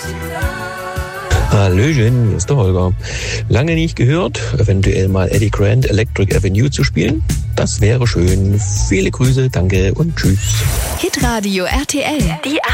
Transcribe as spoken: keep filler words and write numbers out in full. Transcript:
Hallöchen, hier ist der Holger. Lange nicht gehört, eventuell mal Eddie Grant Electric Avenue zu spielen? Das wäre schön. Viele Grüße, danke und tschüss. Hitradio R T L. Die